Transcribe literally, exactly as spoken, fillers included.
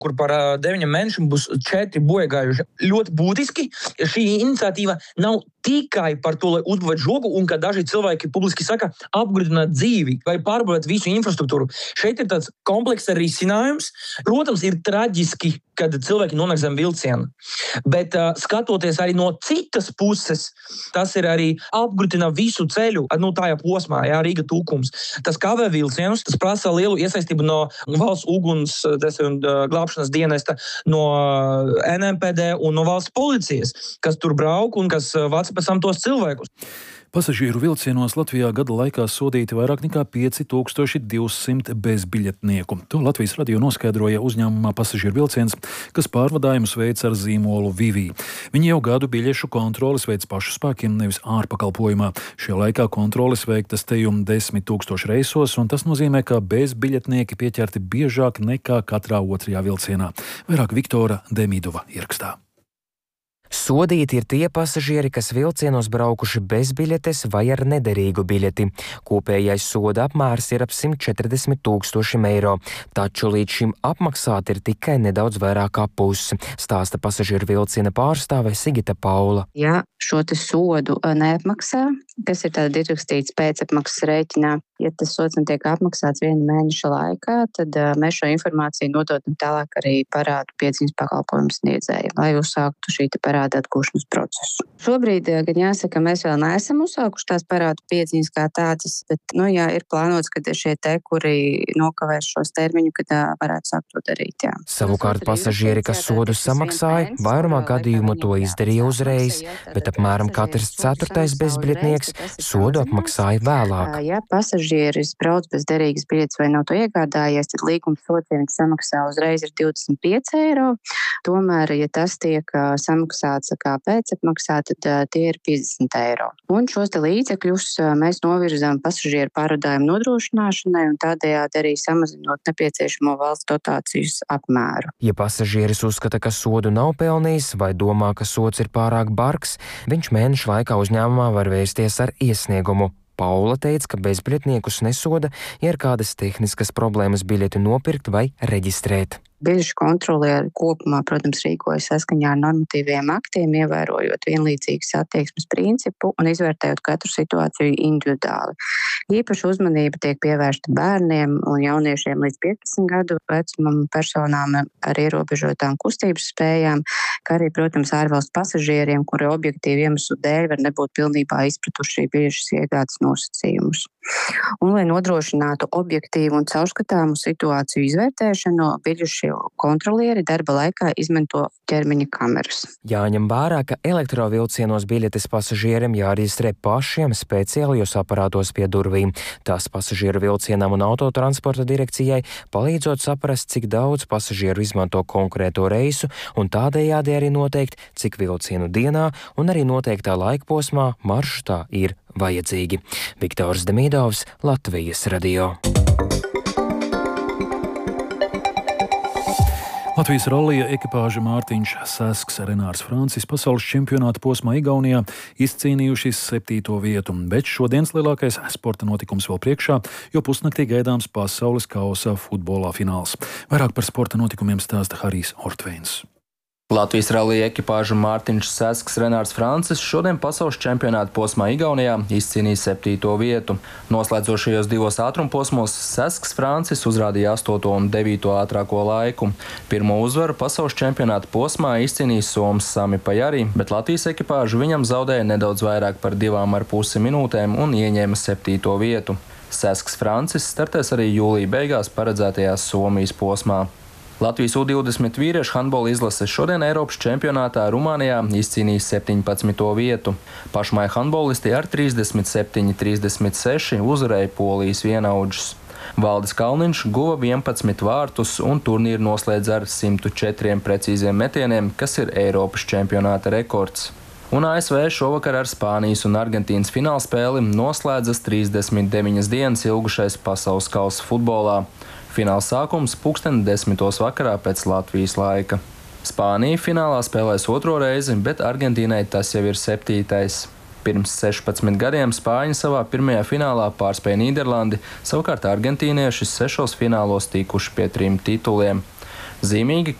kur par uh, deviņiem mēnešiem būs četri bojagājuši. Ļoti būtiski, šī iniciatīva nav tikai par to, lai uzbūvētu žogu, un kā daži cilvēki publiski saka, apgrūtināt dzīvi vai pārbūvēt visu infrastruktūru. Šeit ir tāds komplekss risinājums. Protams, ir traģiski, kad cilvēki nonāk zem vilciena. Bet uh, skatoties arī no citas puses, tas ir arī apgrūtina visu ceļu, nu tajā posmā, jā, Rīga Tūkums. Tas kavē vilcienus, tas prasa lielu iesaistību no valsts uguns un uh, glābšanas dienesta, no N M P D un no valsts policijas, kas tur brauk un kas uh, vāc pēc tam tos cilvēkus. Pasažieru vilcienos Latvijā gada laikā sodīti vairāk nekā pieci tūkstoši divsimt bezbiļetnieku. To Latvijas radio noskaidroja uzņēmumā Pasažieru vilciens, kas pārvadājumus veic ar zīmolu Vivī. Viņi jau gadu biļešu kontroles veic pašu spēkiem, nevis ārpakalpojumā. Šajā laikā kontroles veiktas tejum desmit tūkstoši reisos, un tas nozīmē, ka bezbiļetnieki pieķerti biežāk nekā katrā otrajā vilcienā. Vairāk Viktora Demidova ierakstā. Sodīti ir tie pasažieri, kas vilcienos braukuši bez biļetes vai ar nederīgu biļeti. Kopējais soda apmērs ir ap simt četrdesmit tūkstošiem eiro, taču līdz šim apmaksāti ir tikai nedaudz vairāk kā pusi, stāsta pasažieru vilciena pārstāve Sigita Paula. Ja šo te sodu neapmaksā, kas ir tāda ierakstīts pēcapmaksas rēķinā, ja tas sods netiek apmaksāts viena mēneša laikā, tad uh, mēs šo informāciju nododam tālāk arī parādu piedziņas pakalpojumu sniedzējiem, lai uzsāktu šī te parāda atgūšanas procesu. Šobrīd, gan jāsaka, mēs vēl neesam uzsākuši tās parādu piedziņas kā tādas, bet, nu jā, ir plānots, ka šie te, kuri nokavēs šos termiņu, kad uh, varētu sākt to darīt, jā. Savukārt pasažieri, kas sodu samaksāja, vairumā gadījumu to izdarīja uzreiz, bet apmēram katrs ceturtais bezbiļetnieks sodu apmaksāja vēlāk. Ja pasažieris brauc bez derīgas biļetes vai nav to iegādājies, tad līguma sots, ja viņš samaksā uzreiz, ir divdesmit pieci eiro. Tomēr, ja tas tiek uh, samaksāts kā pēcapmaksā, tad uh, tie ir piecdesmit eiro. Un šos te līdzekļus uh, mēs novirzām pasažieru pārvadājumu nodrošināšanai un tādējādi arī samazinot nepieciešamo valsts dotācijas apmēru. Ja pasažieris uzskata, ka sodu nav pelnījis vai domā, ka sods ir pārāk bargs, viņš mēnešu laikā uzņēmumā var vērsties ar iesniegumu. Paula teica, ka bezbiļetniekus nesoda, ja ir kādas tehniskas problēmas biļeti nopirkt vai reģistrēt. Biļešu kontrolieri kopumā, protams, rīkojas saskaņā ar normatīviem aktiem, ievērojot vienlīdzīgas attieksmes principu un izvērtējot katru situāciju individuāli. Īpaša uzmanība tiek pievērsta bērniem un jauniešiem līdz piecpadsmit gadu vecumam, personām ar ierobežotām kustības spējām, kā arī, protams, ārvalstu pasažieriem, kuri objektīvi iemeslu dēļ var nebūt pilnībā izpratuši biļešu iegādes nosacījumus. Un, lai nodrošinātu objektīvu un caurskatāmu situāciju izvērtēšanu, biļešu kontrolieri darba laikā izmanto ķermeņa kameras. Jāņem vērā, ka elektrovilcienos biļetes pasažieriem jāreģistrē pašiem speciālajos aparātos pie durvīm. Tas pasažieru vilcienām un autotransporta direkcijai palīdzot saprast, cik daudz pasažieru izmanto konkrēto reisu un tādējādi arī noteikt, cik vilcienu dienā un arī noteiktā laikposmā maršrutā ir vajadzīgi. Viktors Demidovs, Latvijas radio. Latvijas rallija ekipāža Mārtiņš Sasks, Renārs Francis pasaules čempionāta posmā Igaunijā izcīnījuši septīto vietu, bet šodienas lielākais sporta notikums vēl priekšā, jo pusnaktī gaidāms pasaules kausa futbolā fināls. Vairāk par sporta notikumiem stāsta Harijs Ortveins. Latvijas rallija ekipāža Mārtiņš Sasks, Renārs Francis šodien pasaules čempionāta posmā Igaunijā izcīnīja septīto vietu. Noslēdzošajos divos ātrumposmos Sasks Francis uzrādīja astoto un devīto ātrāko laiku. Pirmo uzvaru pasaules čempionāta posmā izcīnīja soms Sami Pajari, bet Latvijas ekipāža viņam zaudēja nedaudz vairāk par divām ar pusi minūtēm un ieņēma septīto vietu. Sasks Francis startēs arī jūlija beigās paredzētajā Somijas posmā. Latvijas U divdesmit vīriešu handbola izlase šodien Eiropas čempionātā Rumānijā izcīnīja septiņpadsmito vietu. Pašmāju handbolisti ar trīsdesmit septiņi trīsdesmit seši uzvarēja Polijas vienaudžus. Valdis Kalniņš guva vienpadsmit vārtus un turnīru noslēdz ar simt četriem precīziem metieniem, kas ir Eiropas čempionāta rekords. Un A S V šovakar ar Spānijas un Argentīnas finālspēli noslēdzas trīsdesmit deviņas dienas ilgušais pasaules kausa futbolā. Fināla sākums pulksteni desmitos vakarā pēc Latvijas laika. Spānija finālā spēlēs otro reizi, bet Argentīnai tas jau ir septītais. Pirms sešpadsmit gadiem Spāņi savā pirmajā finālā pārspēja Nīderlandi, savukārt argentīnieši sešos finālos tikuši pie trim tituliem. Zīmīgi,